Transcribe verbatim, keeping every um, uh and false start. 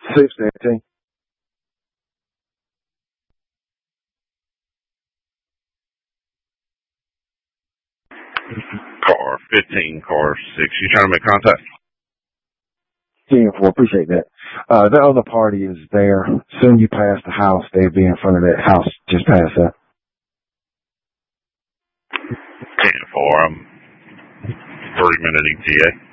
six eighteen. Car fifteen, car six. You trying to make contact? ten four, appreciate that. Uh, the other party is there. Soon you pass the house, they'll be in front of that house just past that. ten four, I'm three minute E T A.